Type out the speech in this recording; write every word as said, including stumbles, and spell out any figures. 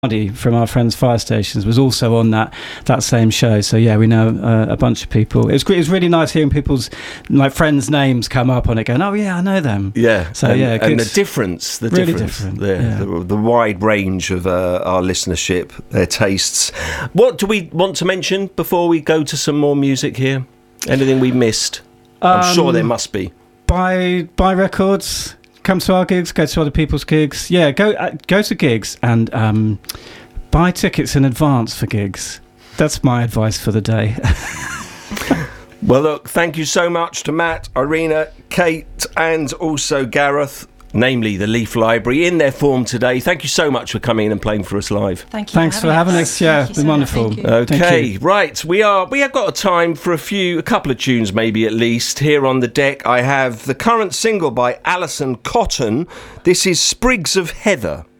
from our friends Fire Stations was also on that that same show, so yeah, we know uh, a bunch of people. It was great. It was really nice hearing people's like friends' names come up on it, going, "Oh yeah, I know them." Yeah, so and, yeah, and the difference, the really difference, different. The, yeah. the, the wide range of uh, our listenership, their tastes. What do we want to mention before we go to some more music here? Anything we missed? I'm um, sure there must be. Buy buy records. Come to our gigs, go to other people's gigs. Yeah, go uh, go to gigs and um, buy tickets in advance for gigs. That's my advice for the day. Well, look, thank you so much to Matt, Irina, Kate, and also Gareth, namely the Leaf Library, in their form today. Thank you so much for coming in and playing for us live. Thank you. Thanks for having us. us. Yeah, it's been so wonderful. Okay, right. We are. We have got a time for a few, a couple of tunes, maybe at least. Here on the deck, I have the current single by Alison Cotton. This is Sprigs of Heather.